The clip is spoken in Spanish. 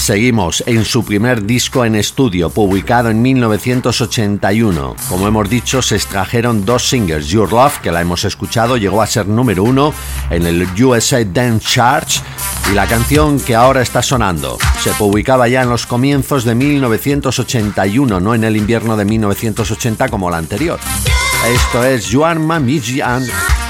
Seguimos en su primer disco en estudio, publicado en 1981. Como hemos dicho, se extrajeron 2 singles. Your Love, que la hemos escuchado, llegó a ser número 1 en el USA Dance Charts, y la canción que ahora está sonando se publicaba ya en los comienzos de 1981, no en el invierno de 1980 como la anterior. Esto es You Are My Magic and